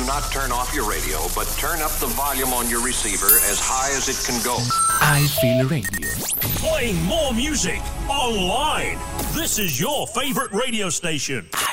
do not turn off your radio, but turn up the volume on your receiver as high as it can go. I Feel Radio. Playing more music online. This is your favorite radio station.